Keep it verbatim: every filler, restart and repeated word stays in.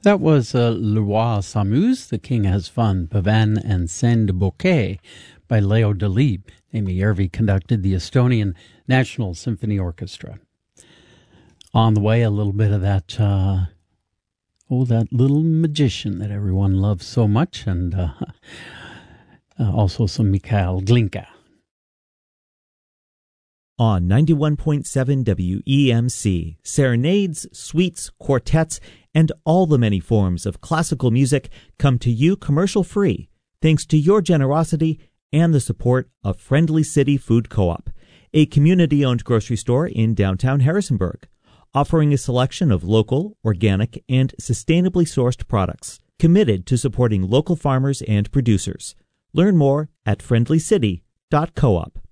That was uh, Le Roi s'amuse, The King Has Fun, Pavan and Send Bouquet by Leo Delibes. Amy Järvi conducted the Estonian National Symphony Orchestra. On the way, a little bit of that, uh, oh, that little magician that everyone loves so much, and uh, uh, also some Mikhail Glinka. On ninety-one point seven W E M C, serenades, suites, quartets, and all the many forms of classical music come to you commercial-free, thanks to your generosity and the support of Friendly City Food Co-op, a community-owned grocery store in downtown Harrisonburg, offering a selection of local, organic, and sustainably sourced products, committed to supporting local farmers and producers. Learn more at friendly city dot coop.